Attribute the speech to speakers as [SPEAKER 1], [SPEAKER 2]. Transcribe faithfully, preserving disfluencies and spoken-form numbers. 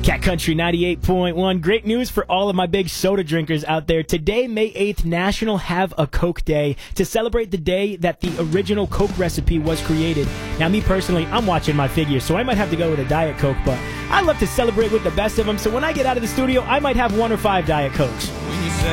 [SPEAKER 1] Cat Country ninety-eight point one. Great news for all of my big soda drinkers out there. Today, May eighth, National Have a Coke Day to celebrate the day that the original Coke recipe was created. Now, me personally, I'm watching my figure, so I might have to go with a Diet Coke, but I love to celebrate with the best of them, so when I get out of the studio, I might have one or five Diet Cokes.